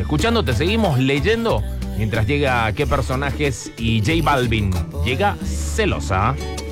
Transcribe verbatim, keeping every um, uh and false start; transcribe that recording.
escuchando, te seguimos leyendo mientras llega Qué Personajes y J Balvin. Llega Celosa.